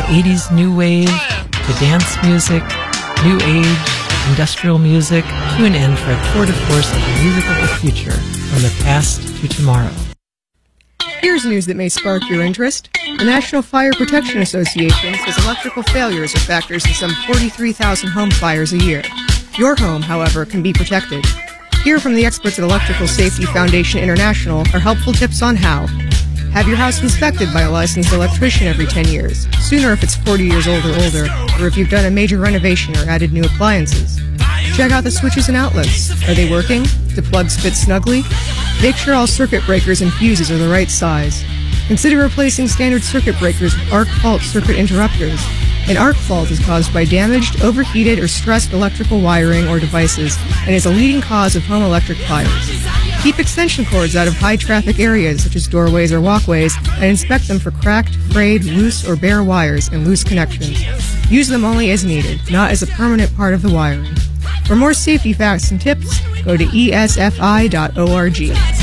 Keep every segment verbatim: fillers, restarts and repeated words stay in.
eighties new wave to dance music, new age, industrial music, tune in for a tour de force of the music of the future, from the past to tomorrow. Here's news that may spark your interest. The National Fire Protection Association says electrical failures are factors in some forty-three thousand home fires a year. Your home, however, can be protected. Hear from the experts at Electrical Safety Foundation International are helpful tips on how. Have your house inspected by a licensed electrician every ten years, sooner if it's forty years old or older, or if you've done a major renovation or added new appliances. Check out the switches and outlets. Are they working? Do plugs fit snugly? Make sure all circuit breakers and fuses are the right size. Consider replacing standard circuit breakers with arc fault circuit interrupters. An arc fault is caused by damaged, overheated, or stressed electrical wiring or devices and is a leading cause of home electric fires. Keep extension cords out of high-traffic areas such as doorways or walkways and inspect them for cracked, frayed, loose, or bare wires and loose connections. Use them only as needed, not as a permanent part of the wiring. For more safety facts and tips, go to E S F I dot org.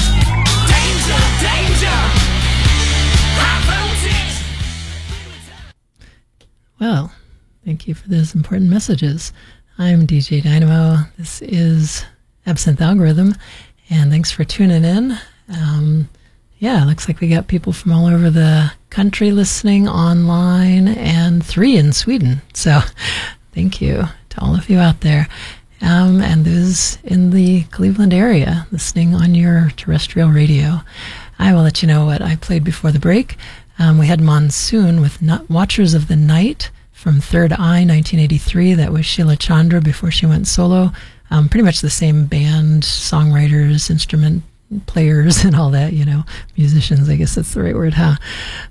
Well, thank you for those important messages. I'm D J Dynamo. This is Absinthe Algorithm, and thanks for tuning in. Um, yeah, looks like we got people from all over the country listening online, and three in Sweden. So thank you to all of you out there. Um, and those in the Cleveland area listening on your terrestrial radio. I will let you know what I played before the break. Um, we had Monsoon with Not Watchers of the Night from Third Eye, nineteen eighty-three. That was Sheila Chandra before she went solo. Um, pretty much the same band, songwriters, instrument players, and all that, you know, musicians, I guess that's the right word, huh?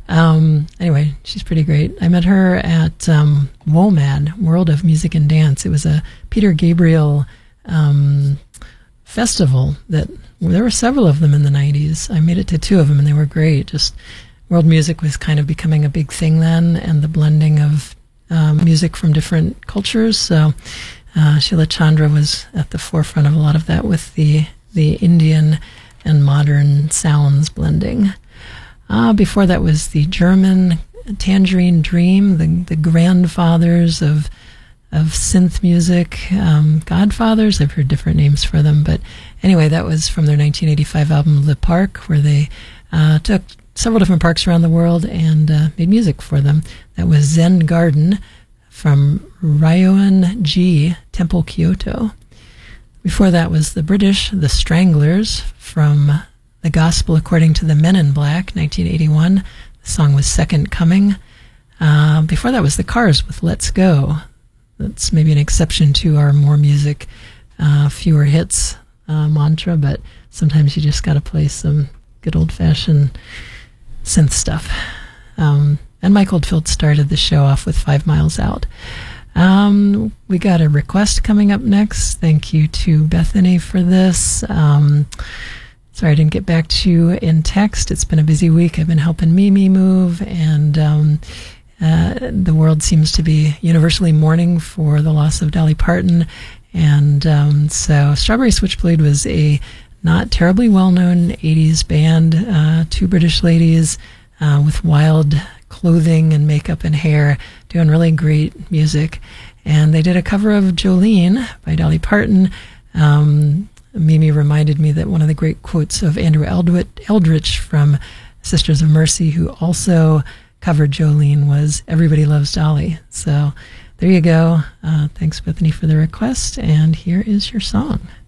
Um, anyway, she's pretty great. I met her at um, WOMAD, World of Music and Dance. It was a Peter Gabriel um, festival that, well, there were several of them in the nineties. I made it to two of them, and they were great. Just world music was kind of becoming a big thing then, and the blending of um, music from different cultures. So uh, Sheila Chandra was at the forefront of a lot of that with the the Indian and modern sounds blending. Uh, before that was the German Tangerine Dream, the, the grandfathers of of synth music, um, godfathers. I've heard different names for them, but anyway, that was from their nineteen eighty-five album Le Parc, where they uh, took several different parks around the world and uh, made music for them. That was Zen Garden from Ryoan G, Temple, Kyoto. Before that was the British, the Stranglers, from The Gospel According to the Men in Black, nineteen eighty-one. The song was Second Coming. Uh, before that was the Cars with Let's Go. That's maybe an exception to our more music, uh, fewer hits uh, mantra, but sometimes you just got to play some good old-fashioned synth stuff. Um, and Mike Oldfield started the show off with Five Miles Out. Um, we got a request coming up next. Thank you to Bethany for this. Um, sorry I didn't get back to you in text. It's been a busy week. I've been helping Mimi move, and um, uh, the world seems to be universally mourning for the loss of Dolly Parton. And um, so Strawberry Switchblade was a not terribly well-known eighties band, uh, two British ladies uh, with wild clothing and makeup and hair, doing really great music. And they did a cover of Jolene by Dolly Parton. Um, Mimi reminded me that one of the great quotes of Andrew Eldritch, Eldritch from Sisters of Mercy, who also covered Jolene, was "Everybody Loves Dolly." So there you go. Uh, thanks, Bethany, for the request. And here is your song.